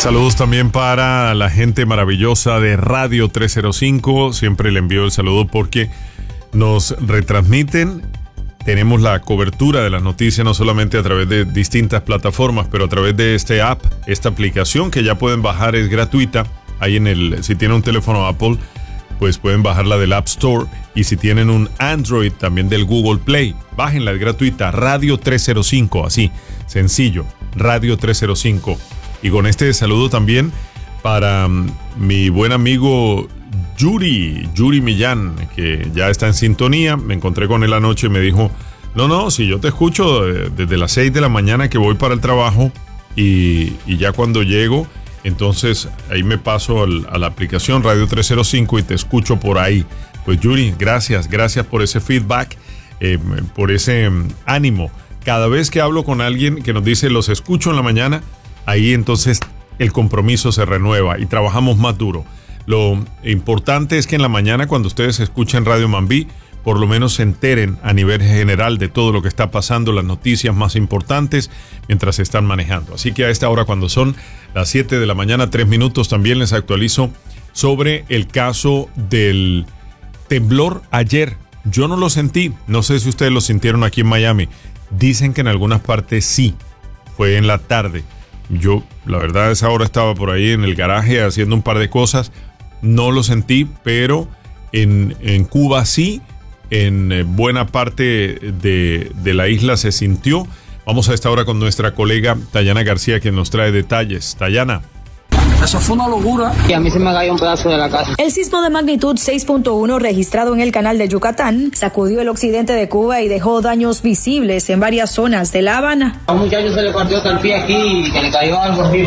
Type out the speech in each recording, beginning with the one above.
Saludos también para la gente maravillosa de Radio 305. Siempre le envío el saludo porque nos retransmiten. Tenemos la cobertura de las noticias no solamente a través de distintas plataformas, pero a través de este app, esta aplicación que ya pueden bajar, es gratuita. Ahí si tienen un teléfono Apple, pues pueden bajarla del App Store. Y si tienen un Android, también del Google Play, bájenla, es gratuita. Radio 305, así, sencillo, Radio 305. Y con este saludo también para mi buen amigo Yuri Millán, que ya está en sintonía. Me encontré con él anoche y me dijo, no, si yo te escucho desde las 6 de la mañana que voy para el trabajo y ya cuando llego, entonces ahí me paso a la aplicación Radio 305 y te escucho por ahí. Pues Yuri, gracias por ese feedback, por ese ánimo. Cada vez que hablo con alguien que nos dice los escucho en la mañana, ahí entonces el compromiso se renueva y trabajamos más duro. Lo importante es que en la mañana, cuando ustedes escuchen Radio Mambí, por lo menos se enteren a nivel general de todo lo que está pasando, las noticias más importantes mientras se están manejando. Así que a esta hora, cuando son las 7 de la mañana, 3 minutos, también les actualizo sobre el caso del temblor ayer. Yo no lo sentí, no sé si ustedes lo sintieron aquí en Miami. Dicen que en algunas partes sí, fue en la tarde. Yo, la verdad, a esa hora estaba por ahí en el garaje haciendo un par de cosas. No lo sentí, pero en Cuba sí, en buena parte de la isla se sintió. Vamos a esta hora con nuestra colega Tayana García, quien nos trae detalles. Tayana. Eso fue una locura. Y a mí se me cayó un pedazo de la casa. El sismo de magnitud 6.1 registrado en el canal de Yucatán sacudió el occidente de Cuba y dejó daños visibles en varias zonas de La Habana. A un muchacho se le partió hasta el pie aquí y que le cayó algo así.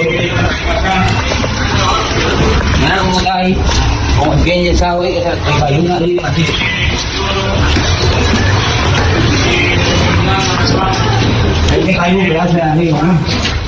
Mira cómo está ahí, como el pie enyesado ahí, que se le cayó una arriba así. Ahí se cayó un pedazo de arriba, ¿no?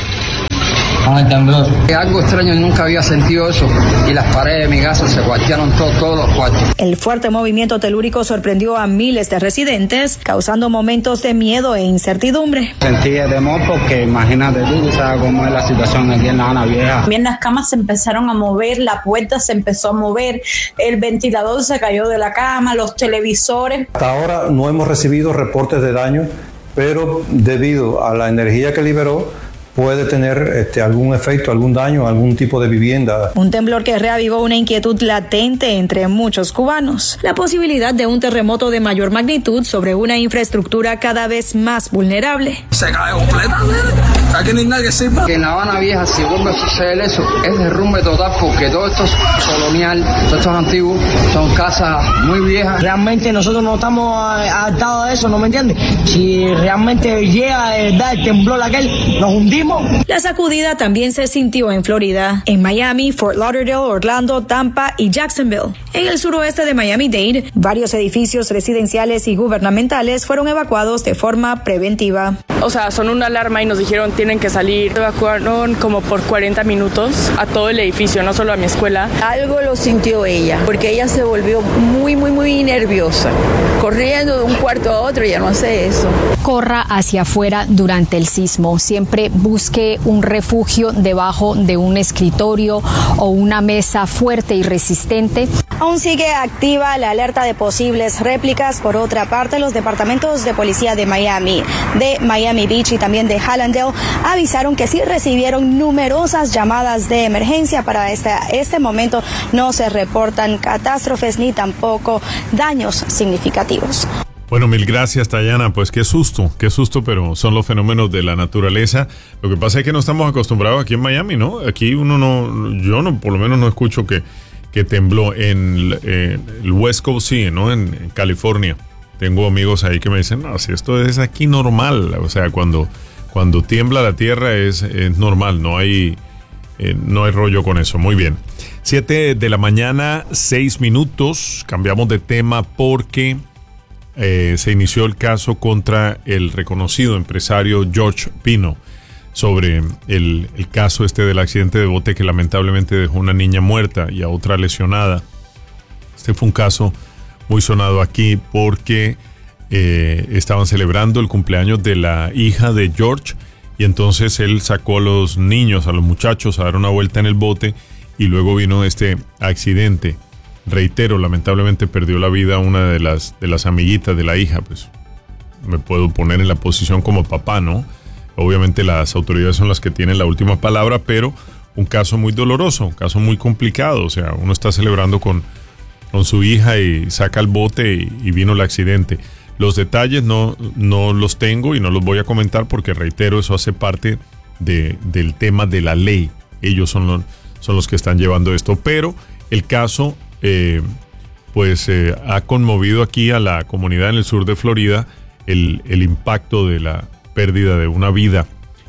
Algo extraño, nunca había sentido eso. Y las paredes de mi casa se cuartearon todos los cuartos. El fuerte movimiento telúrico sorprendió a miles de residentes, causando momentos de miedo e incertidumbre. Sentí de temor porque imagínate tú sabes cómo es la situación aquí en La Habana Vieja. También las camas se empezaron a mover, la puerta se empezó a mover, el ventilador se cayó de la cama, los televisores. Hasta ahora no hemos recibido reportes de daño, pero debido a la energía que liberó, puede tener algún efecto, algún daño, algún tipo de vivienda. Un temblor que reavivó una inquietud latente entre muchos cubanos. La posibilidad de un terremoto de mayor magnitud sobre una infraestructura cada vez más vulnerable. Se cae completamente. Aquí no hay nada que sepa. Que en La Habana Vieja, si vuelve a suceder eso, es derrumbe total porque todo esto es colonial, todo esto es antiguo, son casas muy viejas. Realmente nosotros no estamos adaptados a eso, ¿no me entiendes? Si realmente llega de verdad el temblor aquel, nos hundimos. La sacudida también se sintió en Florida, en Miami, Fort Lauderdale, Orlando, Tampa y Jacksonville. En el suroeste de Miami-Dade, varios edificios residenciales y gubernamentales fueron evacuados de forma preventiva. O sea, son una alarma y nos dijeron tienen que salir. Evacuaron como por 40 minutos a todo el edificio, no solo a mi escuela. Algo lo sintió ella, porque ella se volvió muy nerviosa. Corriendo de un cuarto a otro, ya no hace eso. Corra hacia afuera durante el sismo. Siempre busque un refugio debajo de un escritorio o una mesa fuerte y resistente. Aún sigue activa la alerta de posibles réplicas. Por otra parte, los departamentos de policía de Miami Beach y también de Hallandale avisaron que sí recibieron numerosas llamadas de emergencia. Para este momento no se reportan catástrofes ni tampoco daños significativos. Bueno, mil gracias, Tayana. Pues qué susto, pero son los fenómenos de la naturaleza. Lo que pasa es que no estamos acostumbrados aquí en Miami, ¿no? Aquí yo por lo menos no escucho que tembló en el West Coast, sí, ¿no? En California. Tengo amigos ahí que me dicen, no, si esto es aquí normal. O sea, cuando tiembla la tierra es normal, no hay rollo con eso. Muy bien. 7 de la mañana, 6 minutos. Cambiamos de tema porque se inició el caso contra el reconocido empresario George Pino sobre el caso del accidente de bote que lamentablemente dejó una niña muerta y a otra lesionada. Este fue un caso muy sonado aquí porque estaban celebrando el cumpleaños de la hija de George y entonces él sacó a los niños, a los muchachos a dar una vuelta en el bote y luego vino este accidente. Reitero, lamentablemente perdió la vida una de las amiguitas de la hija. Pues me puedo poner en la posición como papá, ¿no? Obviamente las autoridades son las que tienen la última palabra, pero un caso muy doloroso, un caso muy complicado. O sea, uno está celebrando con su hija y saca el bote y vino el accidente. Los detalles no los tengo y no los voy a comentar porque, reitero, eso hace parte del tema de la ley. Ellos son los que están llevando esto. Pero el caso ha conmovido aquí a la comunidad en el sur de Florida, el impacto de la pérdida de una vida.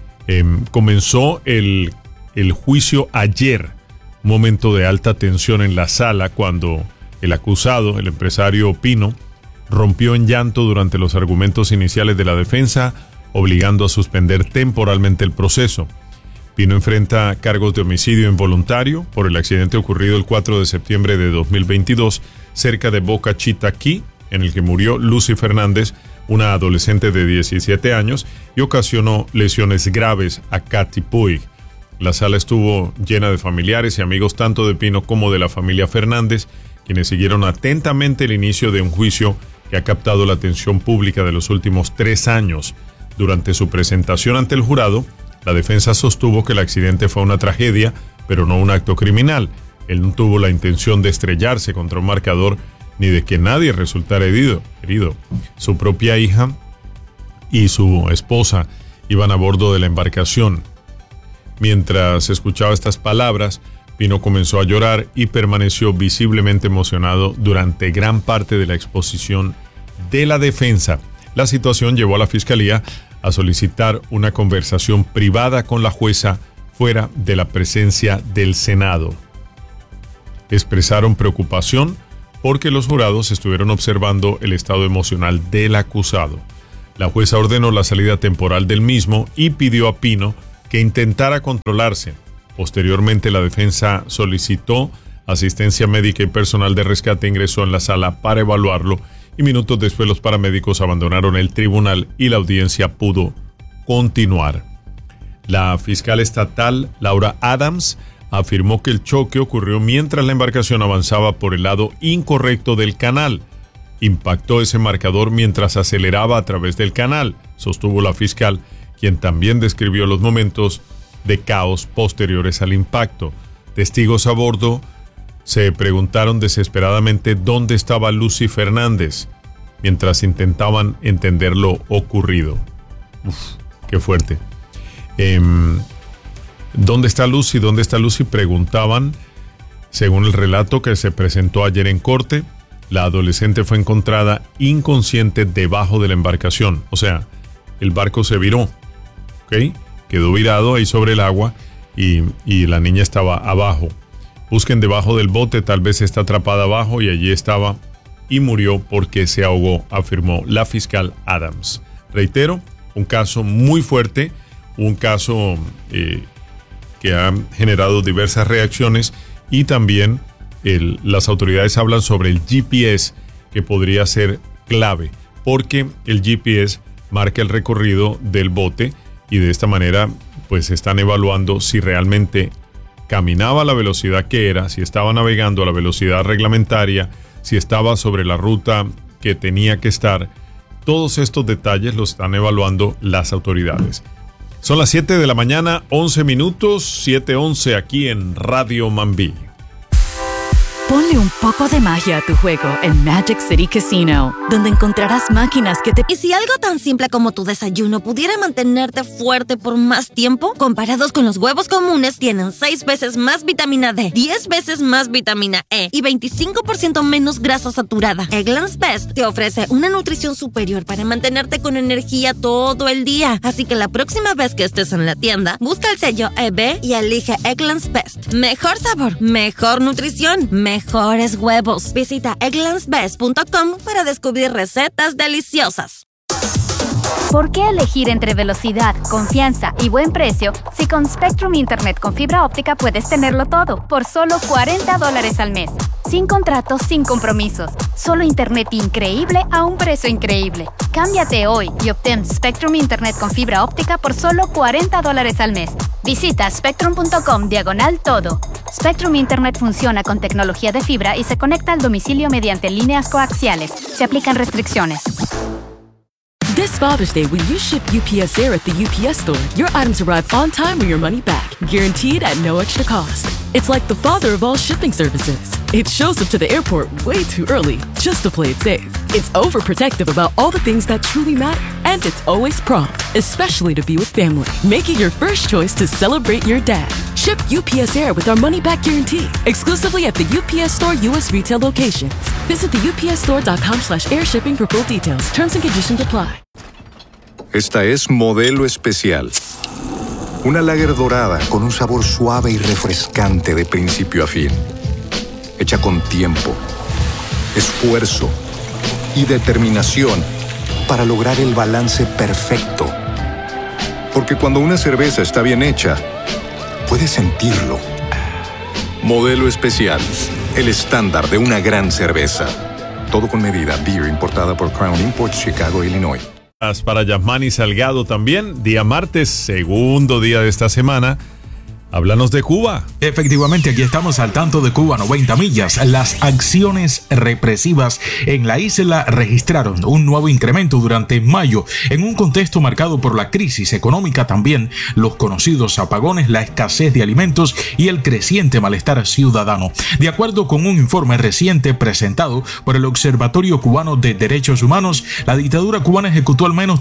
Comenzó el juicio ayer, un momento de alta tensión en la sala cuando el acusado, el empresario Pino, rompió en llanto durante los argumentos iniciales de la defensa, obligando a suspender temporalmente el proceso. Pino enfrenta cargos de homicidio involuntario por el accidente ocurrido el 4 de septiembre de 2022 cerca de Boca Chica Key, en el que murió Lucy Fernández, una adolescente de 17 años, y ocasionó lesiones graves a Katy Puig. La sala estuvo llena de familiares y amigos tanto de Pino como de la familia Fernández, quienes siguieron atentamente el inicio de un juicio que ha captado la atención pública de los últimos 3 años. Durante su presentación ante el jurado, la defensa sostuvo que el accidente fue una tragedia, pero no un acto criminal. Él no tuvo la intención de estrellarse contra un marcador ni de que nadie resultara herido. Su propia hija y su esposa iban a bordo de la embarcación. Mientras escuchaba estas palabras, Pino comenzó a llorar y permaneció visiblemente emocionado durante gran parte de la exposición de la defensa. La situación llevó a la fiscalía a solicitar una conversación privada con la jueza fuera de la presencia del Senado. Expresaron preocupación porque los jurados estuvieron observando el estado emocional del acusado. La jueza ordenó la salida temporal del mismo y pidió a Pino que intentara controlarse. Posteriormente, la defensa solicitó asistencia médica y personal de rescate ingresó en la sala para evaluarlo y minutos después los paramédicos abandonaron el tribunal y la audiencia pudo continuar. La fiscal estatal, Laura Adams, afirmó que el choque ocurrió mientras la embarcación avanzaba por el lado incorrecto del canal. Impactó ese marcador mientras aceleraba a través del canal, sostuvo la fiscal, quien también describió los momentos de caos posteriores al impacto. Testigos a bordo se preguntaron desesperadamente dónde estaba Lucy Fernández mientras intentaban entender lo ocurrido. Qué fuerte. ¿Dónde está Lucy? ¿Dónde está Lucy? Preguntaban. Según el relato que se presentó ayer en corte, la adolescente fue encontrada inconsciente debajo de la embarcación. O sea, el barco se viró, ¿ok? Quedó virado ahí sobre el agua y la niña estaba abajo. Busquen debajo del bote, tal vez está atrapada abajo y allí estaba y murió porque se ahogó, afirmó la fiscal Adams. Reitero, un caso muy fuerte, un caso que ha generado diversas reacciones y también las autoridades hablan sobre el GPS que podría ser clave porque el GPS marca el recorrido del bote y de esta manera pues están evaluando si realmente caminaba a la velocidad que era, si estaba navegando a la velocidad reglamentaria, si estaba sobre la ruta que tenía que estar. Todos estos detalles los están evaluando las autoridades. Son las 7 de la mañana, 11 minutos, 7:11 aquí en Radio Mambí. Ponle un poco de magia a tu juego en Magic City Casino, donde encontrarás máquinas que te... ¿Y si algo tan simple como tu desayuno pudiera mantenerte fuerte por más tiempo? Comparados con los huevos comunes, tienen 6 veces más vitamina D, 10 veces más vitamina E y 25% menos grasa saturada. Eggland's Best te ofrece una nutrición superior para mantenerte con energía todo el día. Así que la próxima vez que estés en la tienda, busca el sello EB y elige Eggland's Best. Mejor sabor, mejor nutrición, mejores huevos. Visita egglandsbest.com para descubrir recetas deliciosas. ¿Por qué elegir entre velocidad, confianza y buen precio si con Spectrum Internet con fibra óptica puedes tenerlo todo por solo $40 al mes? Sin contratos, sin compromisos. Solo internet increíble a un precio increíble. Cámbiate hoy y obtén Spectrum Internet con fibra óptica por solo $40 al mes. Visita spectrum.com/todo. Spectrum Internet funciona con tecnología de fibra y se conecta al domicilio mediante líneas coaxiales. Se aplican restricciones. This Father's Day, when you ship UPS Air at the UPS store, your items arrive on time or your money back, guaranteed at no extra cost. It's like the father of all shipping services. It shows up to the airport way too early, just to play it safe. It's overprotective about all the things that truly matter, and it's always prompt, especially to be with family. Make it your first choice to celebrate your dad. Ship UPS Air with our money-back guarantee, exclusively at the UPS Store U.S. retail locations. Visit the upsstore.com/airshipping for full details. Terms and conditions apply. Esta es Modelo Especial. Una lager dorada con un sabor suave y refrescante de principio a fin. Hecha con tiempo, esfuerzo y determinación para lograr el balance perfecto. Porque cuando una cerveza está bien hecha, puedes sentirlo. Modelo Especial, el estándar de una gran cerveza. Todo con medida. Beer importada por Crown Imports, Chicago, Illinois. Para Yasmani Salgado también, día martes, segundo día de esta semana. Háblanos de Cuba. Efectivamente, aquí estamos al tanto de Cuba 90 millas. Las acciones represivas en la isla registraron un nuevo incremento durante mayo, en un contexto marcado por la crisis económica, también los conocidos apagones, la escasez de alimentos y el creciente malestar ciudadano. De acuerdo con un informe reciente presentado por el Observatorio Cubano de Derechos Humanos, la dictadura cubana ejecutó al menos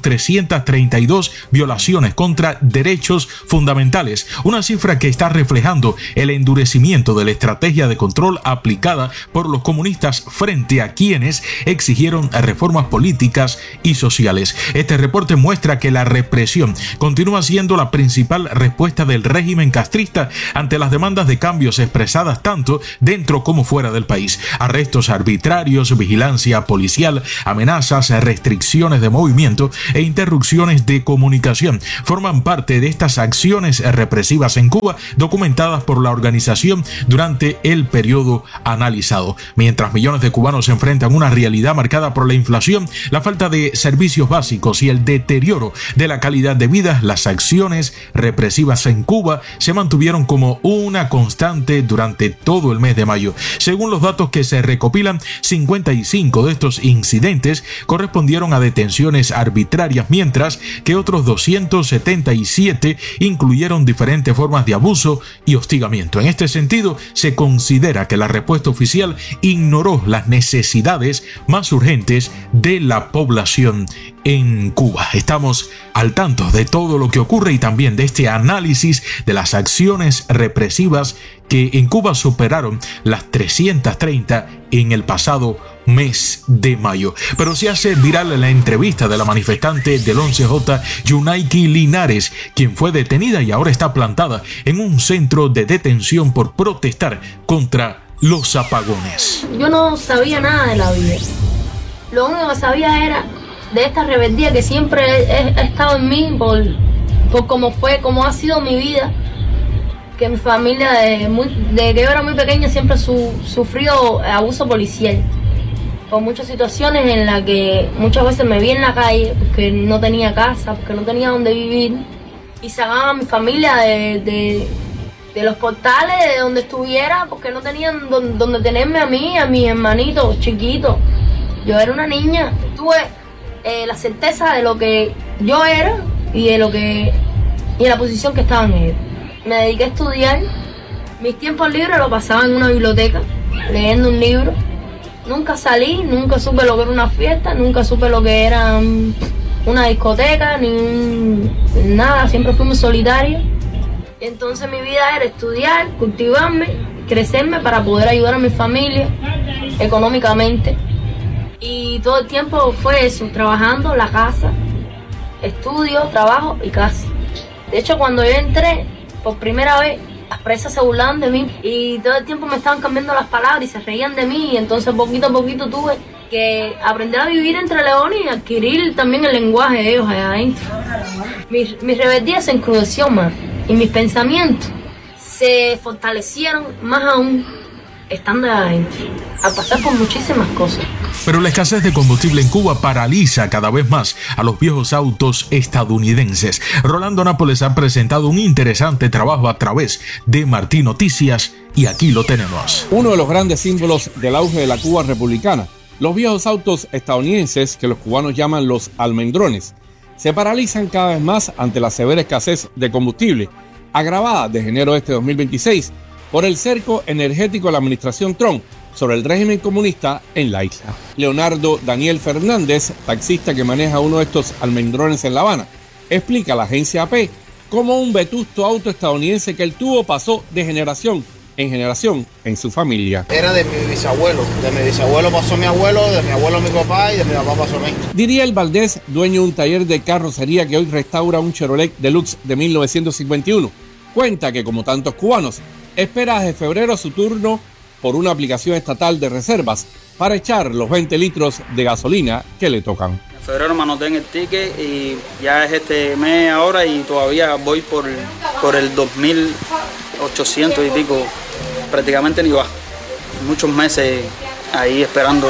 332 violaciones contra derechos fundamentales, una cifra que está reflejando el endurecimiento de la estrategia de control aplicada por los comunistas frente a quienes exigieron reformas políticas y sociales. Este reporte muestra que la represión continúa siendo la principal respuesta del régimen castrista ante las demandas de cambios expresadas tanto dentro como fuera del país. Arrestos arbitrarios, vigilancia policial, amenazas, restricciones de movimiento e interrupciones de comunicación forman parte de estas acciones represivas en Cuba, documentadas por la organización durante el periodo analizado. Mientras millones de cubanos se enfrentan a una realidad marcada por la inflación, la falta de servicios básicos y el deterioro de la calidad de vida, las acciones represivas en Cuba se mantuvieron como una constante durante todo el mes de mayo. Según los datos que se recopilan, 55 de estos incidentes correspondieron a detenciones arbitrarias, mientras que otros 277 incluyeron diferentes formas de abuso y hostigamiento. En este sentido, se considera que la respuesta oficial ignoró las necesidades más urgentes de la población en Cuba. Estamos al tanto de todo lo que ocurre y también de este análisis de las acciones represivas que en Cuba superaron las 330 en el pasado mes de mayo. Pero se hace viral la entrevista de la manifestante del 11J, Yunaiki Linares, quien fue detenida y ahora está plantada en un centro de detención por protestar contra los apagones. Yo no sabía nada de la vida. Lo único que sabía era de esta rebeldía que siempre he estado en mí por cómo ha sido mi vida. Que mi familia, de que yo era muy pequeña, siempre sufrió abuso policial. Por muchas situaciones en las que muchas veces me vi en la calle porque no tenía casa, porque no tenía donde vivir. Y sacaban a mi familia de los portales, de donde estuviera, porque no tenían donde tenerme a mí, a mis hermanitos chiquitos. Yo era una niña, tuve la certeza de lo que yo era y de la posición que estaba en ellos. Me dediqué a estudiar, mis tiempos libres los pasaba en una biblioteca, leyendo un libro. Nunca salí, nunca supe lo que era una fiesta, nunca supe lo que era una discoteca, ni nada, siempre fui muy solitaria. Entonces mi vida era estudiar, cultivarme, crecerme para poder ayudar a mi familia económicamente. Y todo el tiempo fue eso, trabajando, la casa, estudio, trabajo y casa. De hecho, cuando yo entré, por primera vez, las presas se burlaban de mí y todo el tiempo me estaban cambiando las palabras y se reían de mí, y entonces poquito a poquito tuve que aprender a vivir entre leones y adquirir también el lenguaje de ellos allá adentro. Mi rebeldía se encrudeció más y mis pensamientos se fortalecieron más aún estando adentro, a pasar por muchísimas cosas. Pero la escasez de combustible en Cuba paraliza cada vez más a los viejos autos estadounidenses. Rolando Nápoles ha presentado un interesante trabajo a través de Martí Noticias y aquí lo tenemos. Uno de los grandes símbolos del auge de la Cuba republicana, los viejos autos estadounidenses que los cubanos llaman los almendrones, se paralizan cada vez más ante la severa escasez de combustible, agravada desde enero de este 2026 por el cerco energético de la administración Trump sobre el régimen comunista en la isla. Leonardo Daniel Fernández, taxista que maneja uno de estos almendrones en La Habana, explica a la agencia AP cómo un vetusto auto estadounidense que él tuvo pasó de generación en generación en su familia. Era de mi bisabuelo pasó a mi abuelo, de mi abuelo a mi papá y de mi papá pasó a mí. Diriel Valdés, dueño de un taller de carrocería que hoy restaura un Chevrolet Deluxe de 1951, cuenta que como tantos cubanos, espera desde febrero su turno por una aplicación estatal de reservas para echar los 20 litros de gasolina que le tocan. En febrero me anoté en el ticket y ya es este mes ahora y todavía voy por el 2.800 y pico, prácticamente ni va. Muchos meses ahí esperando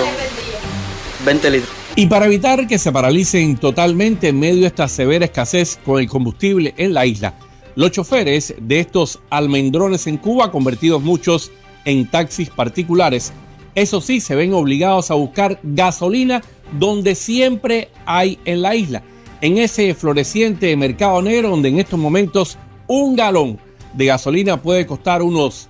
20 litros. Y para evitar que se paralicen totalmente en medio de esta severa escasez con el combustible en la isla, los choferes de estos almendrones en Cuba, convertidos muchos en taxis particulares, eso sí, se ven obligados a buscar gasolina donde siempre hay en la isla, en ese floreciente mercado negro donde en estos momentos un galón de gasolina puede costar unos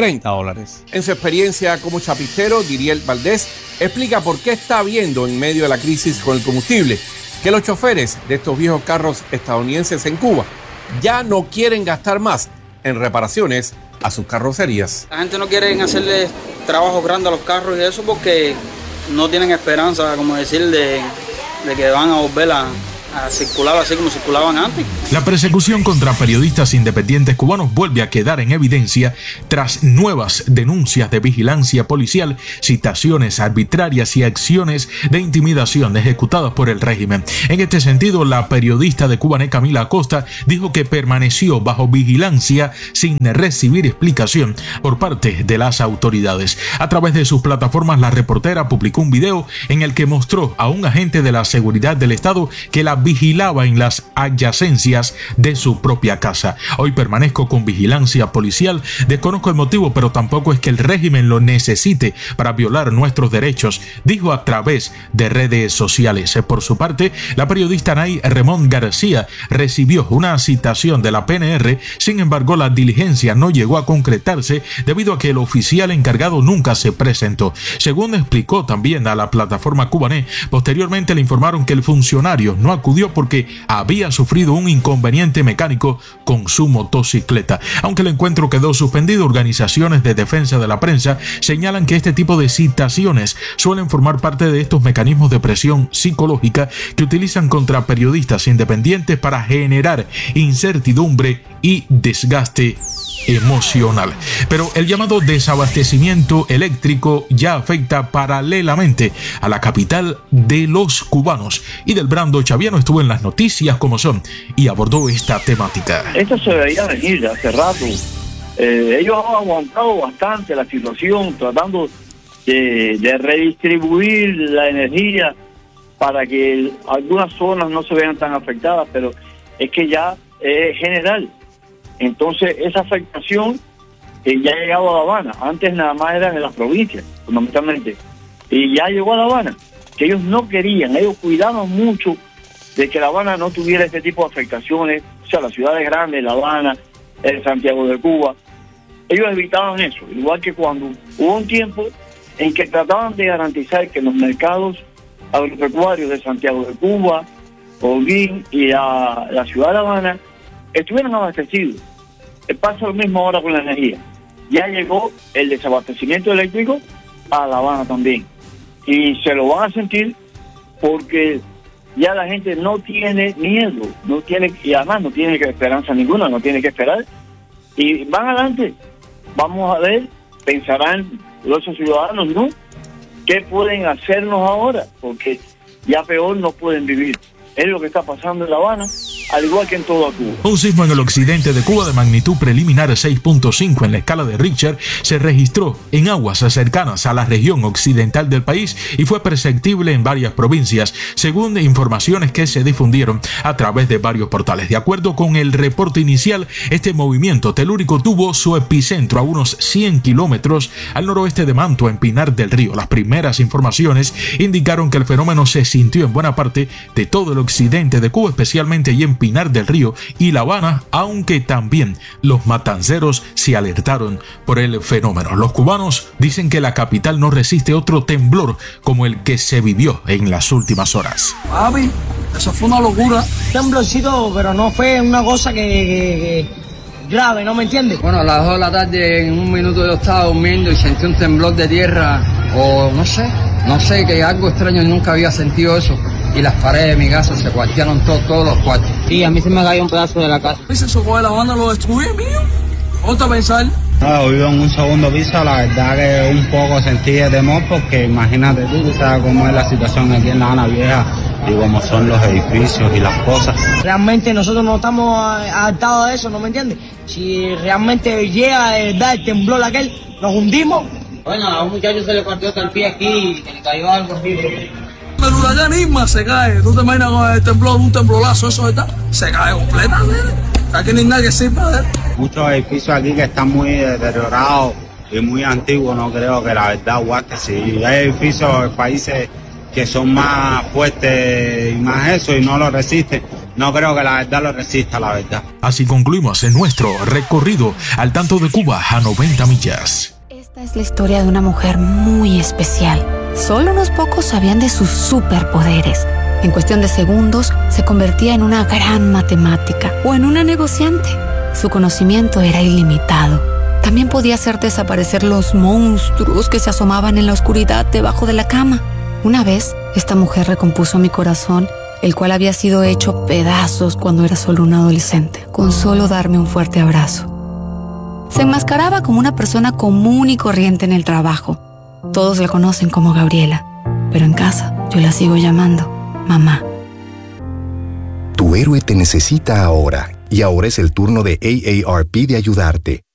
$30. En su experiencia como chapistero, Diriel Valdés explica por qué está viendo en medio de la crisis con el combustible que los choferes de estos viejos carros estadounidenses en Cuba ya no quieren gastar más en reparaciones a sus carrocerías. La gente no quiere hacerle trabajos grandes a los carros y eso porque no tienen esperanza, como decir, de que van a volver a circular así como circulaban antes. La persecución contra periodistas independientes cubanos vuelve a quedar en evidencia tras nuevas denuncias de vigilancia policial, citaciones arbitrarias y acciones de intimidación ejecutadas por el régimen. En este sentido, la periodista de Cubanet Camila Acosta dijo que permaneció bajo vigilancia sin recibir explicación por parte de las autoridades. A través de sus plataformas, la reportera publicó un video en el que mostró a un agente de la seguridad del Estado que la vigilaba en las adyacencias de su propia casa. Hoy permanezco con vigilancia policial. Desconozco el motivo, pero tampoco es que el régimen lo necesite para violar nuestros derechos, dijo a través de redes sociales. Por su parte, la periodista Nay Ramón García recibió una citación de la PNR. Sin embargo, la diligencia no llegó a concretarse debido a que el oficial encargado nunca se presentó. Según explicó también a la plataforma Cubanet, posteriormente le informaron que el funcionario no acudió porque había sufrido un inconveniente mecánico con su motocicleta. Aunque el encuentro quedó suspendido, organizaciones de defensa de la prensa señalan que este tipo de citaciones suelen formar parte de estos mecanismos de presión psicológica que utilizan contra periodistas independientes para generar incertidumbre y desgaste emocional. Pero el llamado desabastecimiento eléctrico ya afecta paralelamente a la capital de los cubanos. Y del Brando Chaviano estuvo en las noticias como son y abordó esta temática. Esto se veía venir hace rato. Ellos han aguantado bastante la situación, tratando de redistribuir la energía para que algunas zonas no se vean tan afectadas, pero es que ya es general. Entonces, esa afectación ya ha llegado a La Habana. Antes nada más eran en las provincias, fundamentalmente. Y ya llegó a La Habana, que ellos no querían, ellos cuidaban mucho de que La Habana no tuviera este tipo de afectaciones. O sea, las ciudades grandes, La Habana, el Santiago de Cuba, ellos evitaban eso. Igual que cuando hubo un tiempo en que trataban de garantizar que los mercados agropecuarios de Santiago de Cuba, Holguín y la ciudad de La Habana estuvieron abastecidos. Pasa lo mismo ahora con la energía. Ya llegó el desabastecimiento eléctrico a La Habana también. Y se lo van a sentir porque ya la gente no tiene miedo, no tiene, y además no tiene esperanza ninguna, no tiene que esperar. Y van adelante. Vamos a ver, pensarán los ciudadanos, ¿no? ¿Qué pueden hacernos ahora? Porque ya peor no pueden vivir. Es lo que está pasando en La Habana. al igual que en toda Cuba. Un sismo en el occidente de Cuba de magnitud preliminar 6.5 en la escala de Richter se registró en aguas cercanas a la región occidental del país y fue perceptible en varias provincias, según informaciones que se difundieron a través de varios portales. De acuerdo con el reporte inicial, este movimiento telúrico tuvo su epicentro a unos 100 kilómetros al noroeste de Mantua, en Pinar del Río. Las primeras informaciones indicaron que el fenómeno se sintió en buena parte de todo el occidente de Cuba, especialmente allí en Pinar del Río y La Habana, aunque también los matanceros se alertaron por el fenómeno. Los cubanos dicen que la capital no resiste otro temblor como el que se vivió en las últimas horas. Papi, eso fue una locura. Temblorcito, pero no fue una cosa que grave, ¿no me entiendes? Bueno, a las 2 de la tarde, en un minuto yo estaba durmiendo y sentí un temblor de tierra, o no sé, que algo extraño, y nunca había sentido eso. Y las paredes de mi casa se cuartearon todos los cuartos. Sí, a mí se me cayó un pedazo de la casa. ¿Se socó de la banda, lo destruye, mío? ¿Ponte a pensar? No, vivo en un segundo piso, la verdad que un poco sentí de temor porque imagínate tú sabes cómo es la situación aquí en La Habana Vieja y cómo son los edificios y las cosas. Realmente nosotros no estamos adaptados a eso, ¿no me entiendes? Si realmente llega de verdad el temblor aquel, nos hundimos. Bueno, a un muchacho se le partió hasta el pie aquí y le cayó algo así. El huracán Irma se cae, tú te imaginas con el temblor, un temblolazo, eso está, se cae completamente. Aquí no hay nada que sirva de él. Muchos edificios aquí que están muy deteriorados y muy antiguos, no creo que la verdad aguante. Si hay edificios en países que son más fuertes y más eso y no lo resisten, no creo que la verdad lo resista, la verdad. Así concluimos en nuestro recorrido al tanto de Cuba a 90 millas. Esta es la historia de una mujer muy especial. Solo unos pocos sabían de sus superpoderes. En cuestión de segundos, se convertía en una gran matemática o en una negociante. Su conocimiento era ilimitado. También podía hacer desaparecer los monstruos que se asomaban en la oscuridad debajo de la cama. Una vez, esta mujer recompuso mi corazón, el cual había sido hecho pedazos cuando era solo un adolescente, con solo darme un fuerte abrazo. Se enmascaraba como una persona común y corriente en el trabajo. Todos la conocen como Gabriela, pero en casa yo la sigo llamando mamá. Tu héroe te necesita ahora, y ahora es el turno de AARP de ayudarte.